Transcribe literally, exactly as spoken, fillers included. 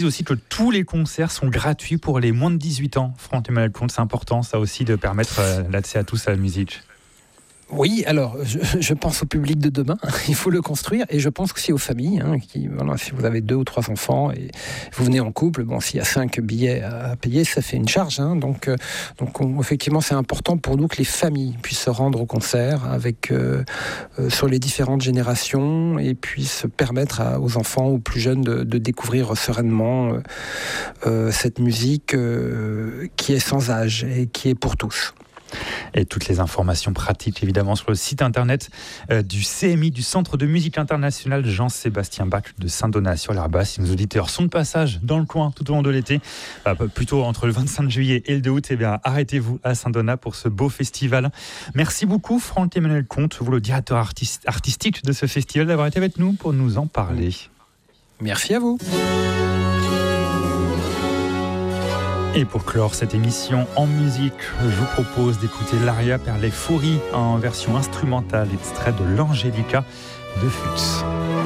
Aussi que tous les concerts sont gratuits pour les moins de dix-huit ans. Franck-Emmanuel Comte, c'est important ça aussi de permettre euh, l'accès à tous à la musique. Oui, alors je, je pense au public de demain, il faut le construire, et je pense aussi aux familles, hein, qui, voilà, si vous avez deux ou trois enfants et vous venez en couple, bon, s'il y a cinq billets à payer, ça fait une charge, hein, donc, euh, donc on, effectivement c'est important pour nous que les familles puissent se rendre au concert avec, euh, euh, sur les différentes générations et puissent permettre à, aux enfants, aux plus jeunes de, de découvrir sereinement euh, euh, cette musique euh, qui est sans âge et qui est pour tous. Et toutes les informations pratiques, évidemment, sur le site internet euh, du C M I, du Centre de musique internationale Jean-Sébastien Bach de Saint-Donat sur l'Arbas. Si nos auditeurs sont de passage dans le coin tout au long de l'été, euh, plutôt entre le vingt-cinq juillet et le deux août, eh bien, arrêtez-vous à Saint-Donat pour ce beau festival. Merci beaucoup, Franck-Emmanuel Comte, vous le directeur artiste, artistique de ce festival, d'avoir été avec nous pour nous en parler. Merci à vous. Et pour clore cette émission en musique, je vous propose d'écouter l'Aria per le Furi en version instrumentale, extrait de l'Angelica de Fuchs.